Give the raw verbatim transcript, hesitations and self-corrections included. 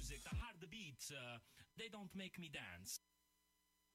music, the hard beats, uh, they don't make me dance.